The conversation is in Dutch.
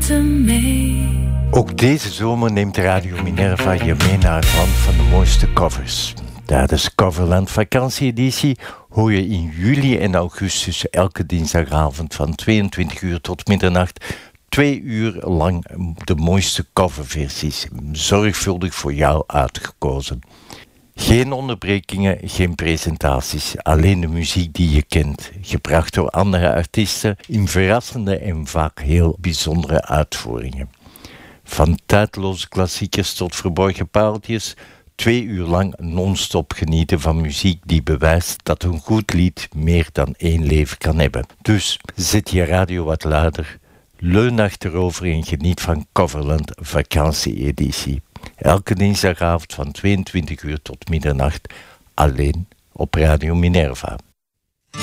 momenten mee. Ook deze zomer neemt Radio Minerva je mee naar het land van de mooiste covers. Tijdens Coverland vakantieeditie hoor je in juli en augustus elke dinsdagavond van 22 uur tot middernacht 2 uur lang de mooiste coverversies, zorgvuldig voor jou uitgekozen. Geen onderbrekingen, geen presentaties, alleen de muziek die je kent, gebracht door andere artiesten in verrassende en vaak heel bijzondere uitvoeringen. Van tijdloze klassiekers tot verborgen pareltjes, 2 uur lang non-stop genieten van muziek die bewijst dat een goed lied meer dan 1 leven kan hebben. Dus zet je radio wat luider, leun achterover en geniet van Coverland vakantieeditie. Elke dinsdagavond van 22 uur tot middernacht, alleen op Radio Minerva.